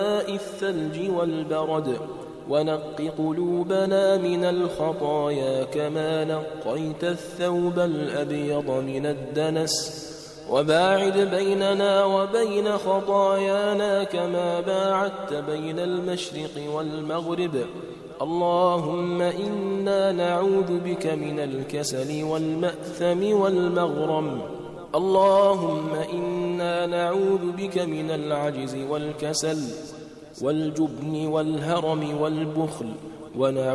الثلج والبرد، ونق قلوبنا من الخطايا كما نقيت الثوب الأبيض من الدنس، وباعد بيننا وبين خطايانا كما باعدت بين المشرق والمغرب. اللهم إنا نعوذ بك من الكسل والمأثم والمغرم. اللهم إنا نعوذ بك من العجز والكسل والجبن والهرم والبخل،